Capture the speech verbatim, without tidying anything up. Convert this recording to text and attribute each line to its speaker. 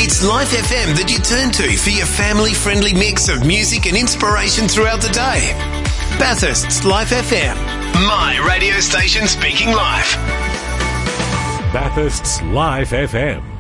Speaker 1: It's Life F M that you turn to for your family-friendly mix of music and inspiration throughout the day. Bathurst's Life F M. My radio station speaking live.
Speaker 2: Bathurst's Life F M.